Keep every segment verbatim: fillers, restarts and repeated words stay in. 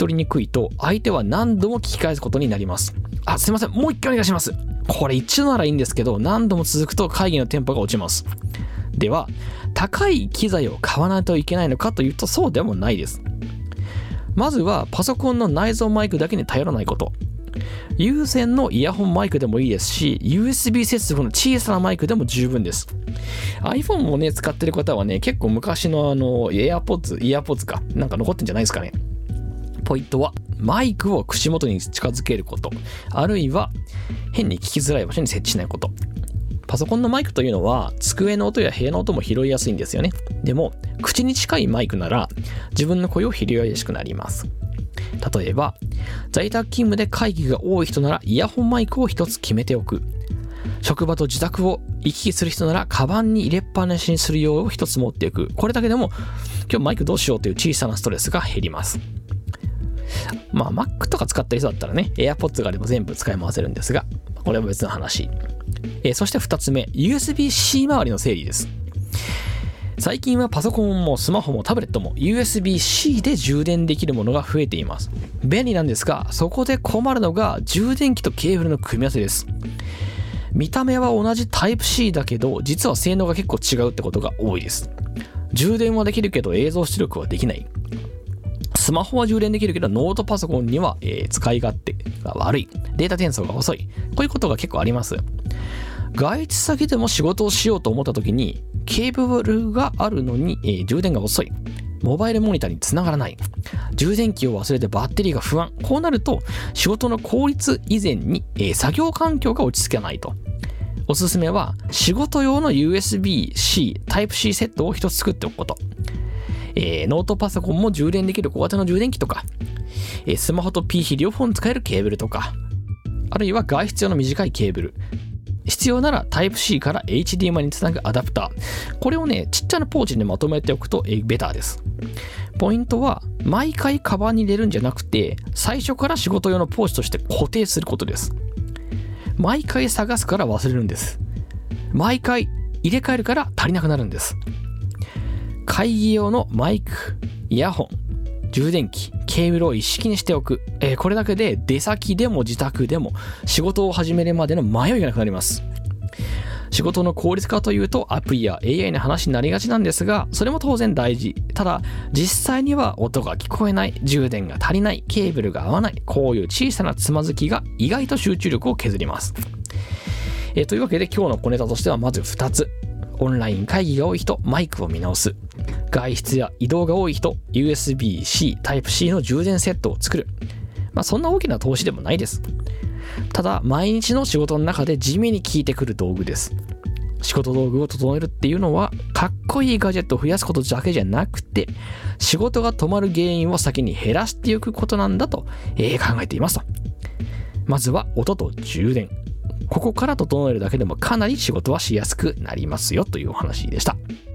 取りにくいと相手は何度も聞き返すことになります。あ、すいません、もう一回お願いします。これ一度ならいいんですけど、何度も続くと会議のテンポが落ちます。では、高い機材を買わないといけないのかというと、そうでもないです。まずはパソコンの内蔵マイクだけに頼らないこと。有線のイヤホンマイクでもいいですし、ユーエスビー 接続の小さなマイクでも十分です。iPhone をね使ってる方はね、結構昔のあの AirPods、イヤーポッズかなんか残ってんじゃないですかね。ポイントはマイクを口元に近づけること、あるいは変に聞きづらい場所に設置しないこと。パソコンのマイクというのは机の音や部屋の音も拾いやすいんですよね。でも口に近いマイクなら自分の声を拾いやすくなります。例えば在宅勤務で会議が多い人ならイヤホンマイクを一つ決めておく。職場と自宅を行き来する人ならカバンに入れっぱなしにするよう一つ持っておく。これだけでも今日マイクどうしようという小さなストレスが減ります。まあ Mac とか使ってる人だったらね AirPods があれば全部使い回せるんですが、これは別の話。えー、そしてふたつめ、 ユーエスビー-C 周りの整理です。最近はパソコンもスマホもタブレットも ユーエスビー-C で充電できるものが増えています。便利なんですが、そこで困るのが充電器とケーブルの組み合わせです。見た目は同じ タイプシー だけど実は性能が結構違うってことが多いです。充電はできるけど映像出力はできない。スマホは充電できるけどノートパソコンには、えー、使い勝手が悪い。データ転送が遅い。こういうことが結構あります。外出先でも仕事をしようと思った時にケーブルがあるのに、えー、充電が遅い。モバイルモニターにつながらない。充電器を忘れてバッテリーが不安。こうなると仕事の効率以前に、えー、作業環境が落ち着かないと。おすすめは仕事用の ユーエスビー-C タイプ C セットを一つ作っておくこと。えー、ノートパソコンも充電できる小型の充電器とか、えー、スマホと ピーシー 両方に使えるケーブルとか、あるいは外出用の短いケーブル、必要なら タイプ シー から エイチディーエムアイ につなぐアダプター、これをねちっちゃなポーチにまとめておくと、えー、ベターです。ポイントは毎回カバンに入れるんじゃなくて、最初から仕事用のポーチとして固定することです。毎回探すから忘れるんです。毎回入れ替えるから足りなくなるんです。会議用のマイク、イヤホン、充電器、ケーブルを一式にしておく。えー、これだけで出先でも自宅でも仕事を始めるまでの迷いがなくなります。仕事の効率化というとアプリや エーアイ の話になりがちなんですが、それも当然大事。ただ実際には音が聞こえない、充電が足りない、ケーブルが合わない、こういう小さなつまずきが意外と集中力を削ります。えー、というわけで今日の小ネタとしてはまずふたつ。オンライン会議が多い人、マイクを見直す。外出や移動が多い人、ユーエスビー-C タイプ C の充電セットを作る。まあそんな大きな投資でもないです。ただ毎日の仕事の中で地味に効いてくる道具です。仕事道具を整えるっていうのはかっこいいガジェットを増やすことだけじゃなくて、仕事が止まる原因を先に減らしていくことなんだと、えー、考えていますと。まずは音と充電、ここから整えるだけでもかなり仕事はしやすくなりますよというお話でした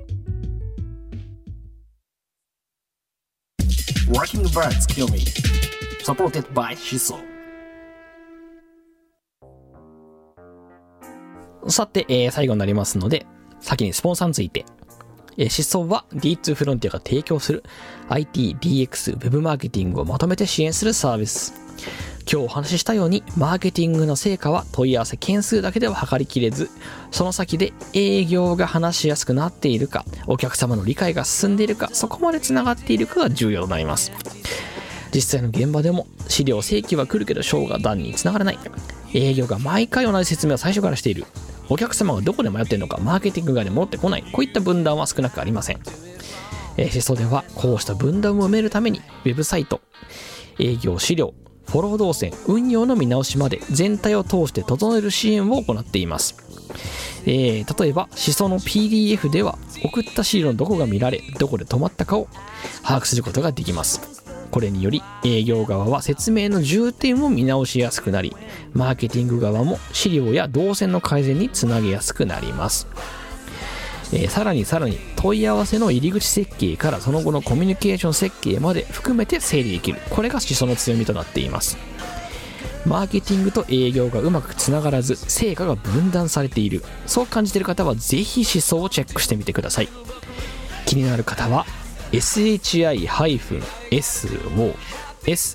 。Working Birds Kill Me Supported by シソ。さて、えー、最後になりますので先にスポンサーについて。えー、シソは ディーツー フロンティアが提供する アイティー、ディーエックス、ウェブマーケティングをまとめて支援するサービス。今日お話ししたようにマーケティングの成果は問い合わせ件数だけでは測りきれず、その先で営業が話しやすくなっているか、お客様の理解が進んでいるか、そこまでつながっているかが重要となります。実際の現場でも資料正規は来るけど章が段につながらない、営業が毎回同じ説明を最初からしている、お客様がどこで迷っているのかマーケティング側に戻ってこない、こういった分断は少なくありません。えー、シソではこうした分断を埋めるためにウェブサイト、営業資料、フォロー動線、運用の見直しまで全体を通して整える支援を行っています。えー、例えばシソの ピーディーエフ では送った資料のどこが見られ、どこで止まったかを把握することができます。これにより営業側は説明の重点を見直しやすくなり、マーケティング側も資料や動線の改善につなげやすくなります。えー、さらにさらに問い合わせの入り口設計からその後のコミュニケーション設計まで含めて整理できる、これがシソの強みとなっています。マーケティングと営業がうまくつながらず成果が分断されている、そう感じている方はぜひシソをチェックしてみてください。気になる方は エスエイチアイ エスオー